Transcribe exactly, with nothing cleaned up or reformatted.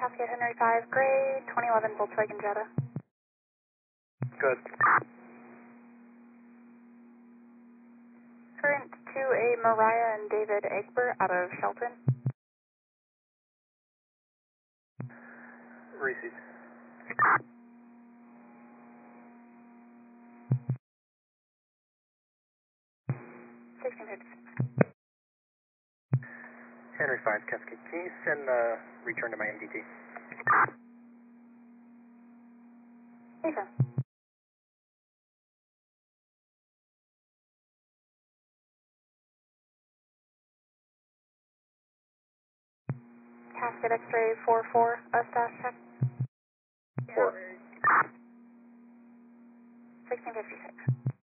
Cascade Henry five, gray, twenty eleven Volkswagen Jetta. Good. Current to a Mariah and David Egbert out of Shelton. Received. sixteen fifty-six. Henry five, Cascade. Can you send the return to my M D T? Hey, sir. Cascade X-ray four four, us dash check. Four. sixteen fifty-six.